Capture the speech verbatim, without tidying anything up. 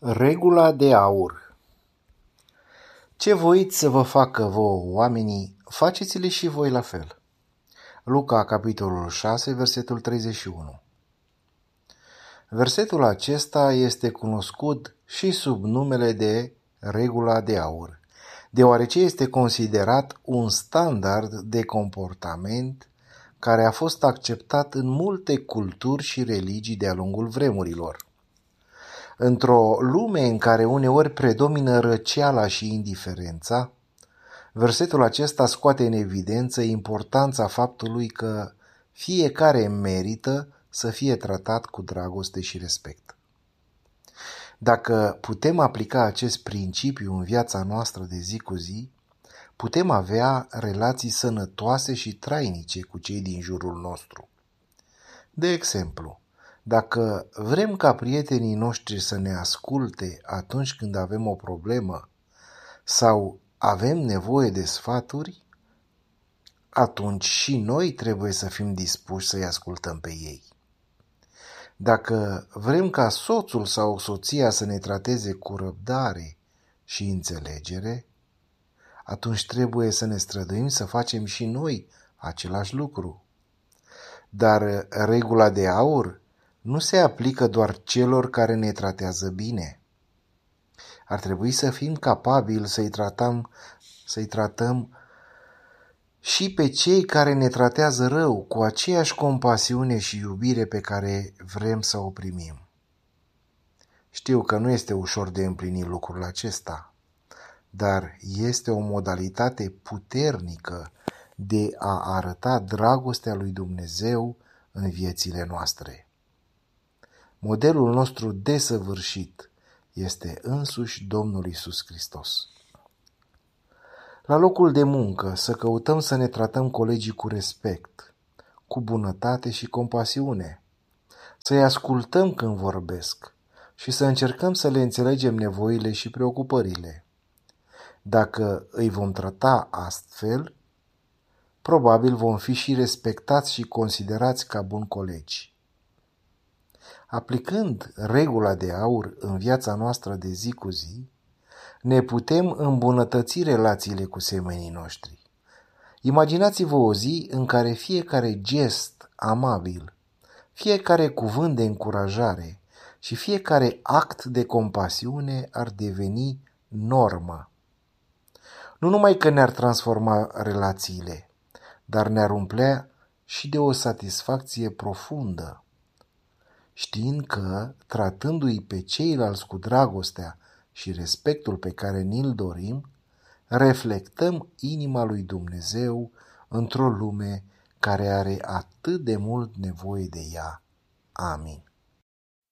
Regula de aur. Ce voiți să vă facă vouă oamenii, faceți-le și voi la fel. Luca, capitolul șase, versetul treizeci și unu. Versetul acesta este cunoscut și sub numele de regula de aur, deoarece este considerat un standard de comportament care a fost acceptat în multe culturi și religii de-a lungul vremurilor. Într-o lume în care uneori predomină răceala și indiferența, versetul acesta scoate în evidență importanța faptului că fiecare merită să fie tratat cu dragoste și respect. Dacă putem aplica acest principiu în viața noastră de zi cu zi, putem avea relații sănătoase și trainice cu cei din jurul nostru. De exemplu, dacă vrem ca prietenii noștri să ne asculte atunci când avem o problemă sau avem nevoie de sfaturi, atunci și noi trebuie să fim dispuși să-i ascultăm pe ei. Dacă vrem ca soțul sau soția să ne trateze cu răbdare și înțelegere, atunci trebuie să ne străduim să facem și noi același lucru. Dar regula de aur nu se aplică doar celor care ne tratează bine. Ar trebui să fim capabili să-i tratăm, să-i tratăm și pe cei care ne tratează rău cu aceeași compasiune și iubire pe care vrem să o primim. Știu că nu este ușor de împlinit lucrul acesta, dar este o modalitate puternică de a arăta dragostea lui Dumnezeu în viețile noastre. Modelul nostru desăvârșit este însuși Domnul Iisus Hristos. La locul de muncă să căutăm să ne tratăm colegii cu respect, cu bunătate și compasiune, să-i ascultăm când vorbesc și să încercăm să le înțelegem nevoile și preocupările. Dacă îi vom trata astfel, probabil vom fi și respectați și considerați ca buni colegi. Aplicând regula de aur în viața noastră de zi cu zi, ne putem îmbunătăți relațiile cu semenii noștri. Imaginați-vă o zi în care fiecare gest amabil, fiecare cuvânt de încurajare și fiecare act de compasiune ar deveni normă. Nu numai că ne-ar transforma relațiile, dar ne-ar umplea și de o satisfacție profundă, știind că, tratându-i pe ceilalți cu dragostea și respectul pe care ni-l dorim, reflectăm inima lui Dumnezeu într-o lume care are atât de mult nevoie de ea. Amin.